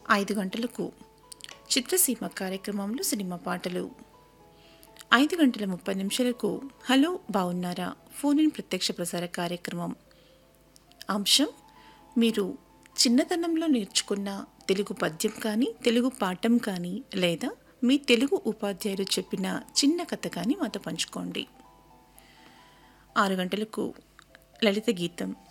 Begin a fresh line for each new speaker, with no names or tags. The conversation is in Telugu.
5 గంటలకు చిత్రసీమ కార్యక్రమంలో సినిమా పాటలు, 5:30 హలో బాగున్నారా ఫోన్ ఇన్ ప్రత్యక్ష ప్రసార కార్యక్రమం. అంశం మీరు చిన్నతనంలో నేర్చుకున్న తెలుగు పద్యం కానీ, తెలుగు పాఠం కానీ, లేదా మీ తెలుగు ఉపాధ్యాయులు చెప్పిన చిన్న కథ కానీ మాతో పంచుకోండి. 6 గంటలకు లలిత గీతం,